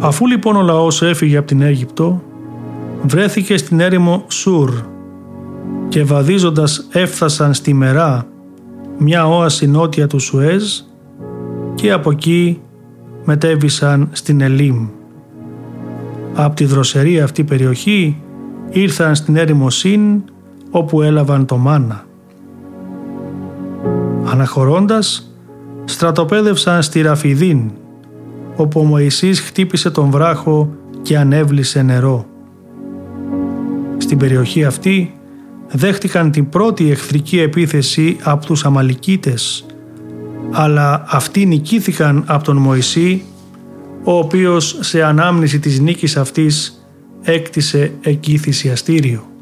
Αφού λοιπόν ο λαός έφυγε από την Αίγυπτο, βρέθηκε στην έρημο Σουρ και βαδίζοντας έφτασαν στη Μερά, μια όαση νότια του Σουέζ, και από εκεί μετέβησαν στην Ελίμ. Από τη δροσερή αυτή περιοχή ήρθαν στην έρημο Σιν, όπου έλαβαν το μάνα. Αναχωρώντας, στρατοπέδευσαν στη Ραφιδίν, όπου ο Μωυσής χτύπησε τον βράχο και ανέβλησε νερό. Στην περιοχή αυτή δέχτηκαν την πρώτη εχθρική επίθεση από τους Αμαλικίτες, αλλά αυτοί νικήθηκαν από τον Μωυσή, ο οποίος σε ανάμνηση της νίκης αυτής έκτισε εκεί θυσιαστήριο.